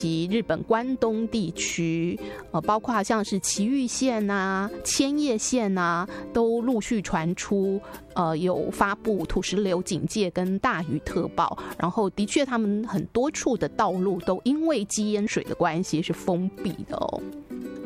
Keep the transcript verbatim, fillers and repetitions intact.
及日本关东地区，呃，包括像是埼玉县啊、千叶县啊，都陆续传出呃有发布土石流警戒跟大雨特报。然后的确，他们很多处的道路都因为积淹水的关系是封闭的哦。